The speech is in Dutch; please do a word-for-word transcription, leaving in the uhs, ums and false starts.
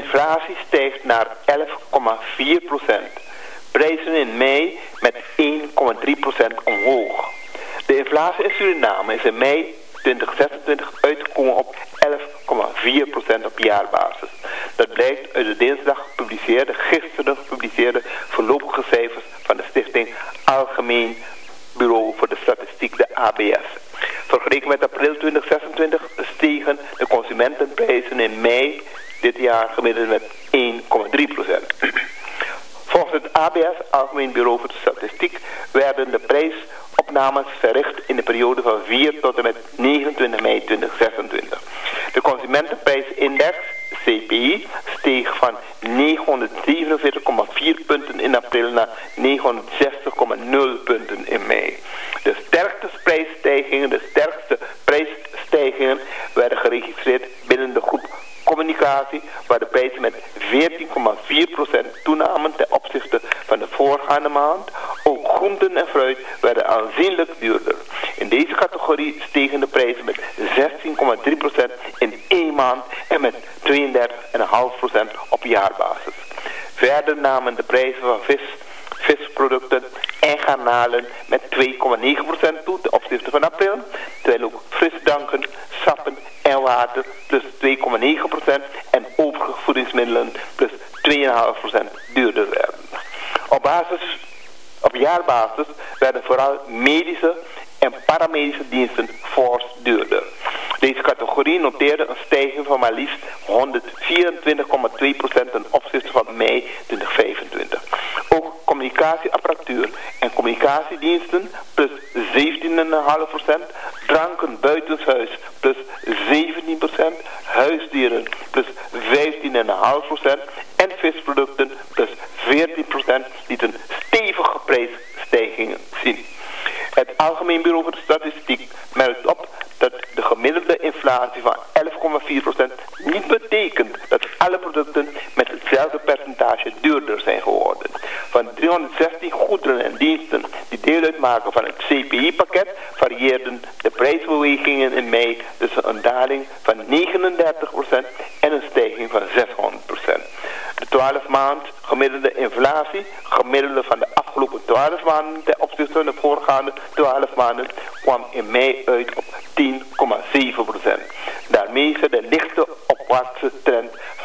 inflatie stijgt naar elf komma vier procent. Prijzen in mei met één komma drie procent omhoog. De inflatie in Suriname is in mei twintig zesentwintig uitgekomen op elf komma vier procent op jaarbasis. Dat blijkt uit de dinsdag gepubliceerde, gisteren gepubliceerde voorlopige cijfers van de Stichting Algemeen Bureau voor de Statistiek, de A B S. Vergeleken met april twintig zesentwintig stegen de consumentenprijzen in mei dit jaar gemiddeld met één komma drie procent. Volgens het A B S, Algemeen Bureau voor de Statistiek, werden de prijsopnames verricht in de periode van vier tot en met negenentwintig mei twintig zesentwintig. De consumentenprijsindex, C P I, steeg van negenhonderdzevenenveertig komma vier punten in april naar negenhonderdzestig komma nul punten in mei. De sterkste prijsstijgingen, de sterkste prijsstijgingen werden geregistreerd binnen de groep communicatie, waar de prijzen met veertien komma vier procent toenamen ten opzichte van de voorgaande maand. Ook groenten en fruit werden aanzienlijk duurder. In deze categorie stegen de prijzen met zestien komma drie procent in één maand en met tweeëndertig komma vijf procent op jaarbasis. Verder namen de prijzen van vis, visproducten en garnalen met twee komma negen procent toe ten opzichte van april, terwijl ook frisdranken, sappen en water plus twee komma negen procent en overige voedingsmiddelen plus twee komma vijf procent duurder werden. Op, basis, op jaarbasis werden vooral medische en paramedische diensten fors duurder. Deze categorie noteerde een stijging van maar liefst honderdvierentwintig komma twee procent ten opzichte van mei twintig vijfentwintig. Ook communicatieapparatuur en communicatiediensten plus zeventien komma vijf procent, dranken buitenshuis plus zeventien procent, huisdieren plus vijftien komma vijf procent en visproducten plus veertien procent lieten stevige prijsstijgingen zien. Het Algemeen Bureau voor de Statistiek merkt op dat de gemiddelde inflatie van elf komma vier procent niet betekent dat alle producten met hetzelfde percentage duurder zijn geworden. Van driehonderdzestien goederen en diensten die deel uitmaken van het C P I-pakket varieerden de prijsbewegingen in mei tussen een daling van negenendertig procent en een stijging van zeshonderd procent. De twaalf maand gemiddelde inflatie, gemiddelde van de afgelopen twaalf maanden ten opzichte van de voorgaande twaalf maanden, kwam in mei uit op tien komma zeven procent. Daarmee is de lichte opwaartse trend